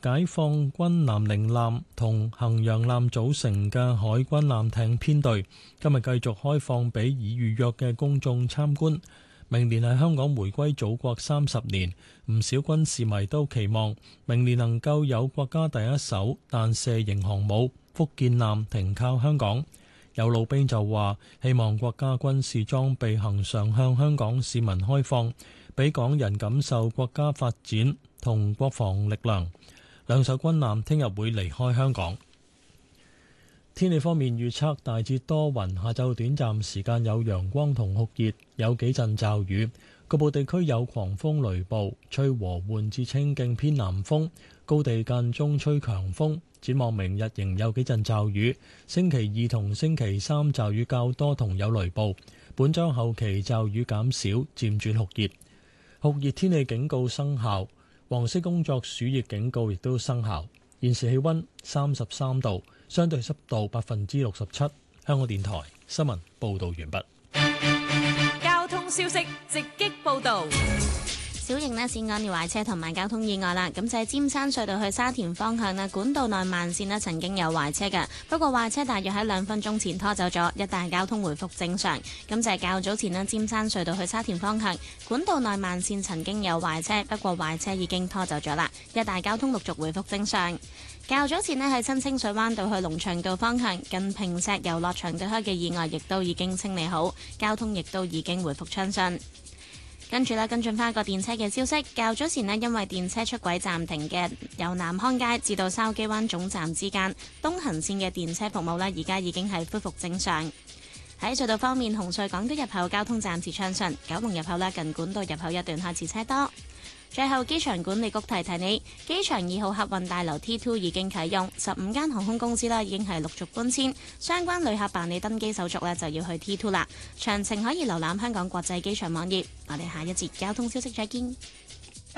解放軍南寧艦同衡陽艦組成嘅海軍艦艇編隊，今日繼續開放俾已預約嘅公眾參觀。明年係香港回歸祖國30年，唔少軍事迷都期望明年能夠有國家第一艘彈射型航母福建艦停靠香港。有老兵就話，希望國家軍事裝備恆常向香港市民開放，俾港人感受國家發展同國防力量。兩艘軍艦聽日會離開香港。天氣方面預測大致多雲，下晝短暫時間有陽光同酷熱，有幾陣驟雨，局部地區有狂風雷暴，吹和緩至清勁偏南風，高地間中吹強風。展望明日仍有幾陣驟雨，星期二同星期三驟雨較多同有雷暴，本週後期驟雨減少，漸轉酷熱。酷熱天氣警告生效，黃色工作暑熱警告亦都生效。現時氣溫33度，相對濕度67%。香港電台新聞報道完畢。 交通消息直擊報道。 小型呢，線安壞車同埋交通意外啦，咁就係尖山隧道去沙田方向呢，管道內慢線呢曾經有壞車嘅，不過壞車大約喺2分鐘前拖走咗，一帶交通回復正常。咁就係較早前呢，尖山隧道去沙田方向管道內慢線曾經有壞車，不過壞車已經拖走咗啦，一帶交通陸續回復正常。較早前呢，喺新清水灣道去龍翔道方向近坪石遊樂場對開嘅意外亦都已經清理好，交通亦都已經回復暢順。跟住呢，跟進翻個電車嘅消息，較早前呢，因為電車出軌暫停嘅由南康街至到筲箕灣總站之間東行線嘅電車服務呢，而家已經係恢復正常。喺隧道方面，紅隧港島入口交通暫時暢順，九龍入口呢，近管道入口一段開始車多。最後，機場管理局提提你，機場2號客運大樓 T2 已經啟用，15間航空公司啦已經係陸續搬遷，相關旅客辦理登機手續呢就要去 T2 啦。詳情可以瀏覽香港國際機場網頁。我哋下一節交通消息再見。